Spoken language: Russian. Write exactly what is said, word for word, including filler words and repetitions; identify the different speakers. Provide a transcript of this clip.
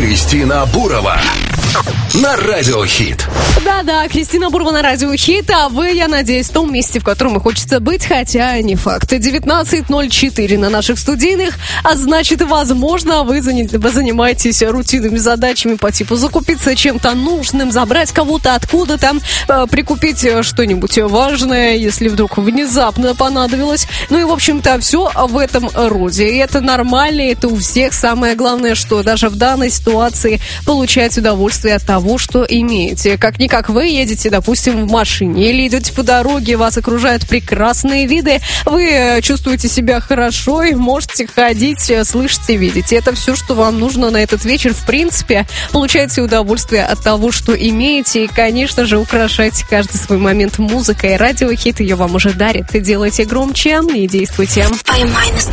Speaker 1: Кристина Бурова на Радио Хит.
Speaker 2: Да-да, Кристина Бурова на Радио Хит, а вы, я надеюсь, в том месте, в котором и хочется быть, хотя не факт. девятнадцать ноль четыре на наших студийных, а значит, возможно, вы, заня- вы занимаетесь рутинными задачами по типу закупиться чем-то нужным, забрать кого-то откуда-то, э, прикупить что-нибудь важное, если вдруг внезапно понадобилось. Ну и, в общем-то, все в этом роде. И это нормально, это у всех. Самое главное, что даже в данной ситуации получать удовольствие от того, что имеете. Как-никак вы едете, допустим, в машине или идете по дороге, вас окружают прекрасные виды, вы чувствуете себя хорошо и можете ходить, слышать и видеть. И это все, что вам нужно на этот вечер. В принципе, получайте удовольствие от того, что имеете. И, конечно же, украшайте каждый свой момент музыкой. Радио Хит ее вам уже дарит. Делайте громче и действуйте.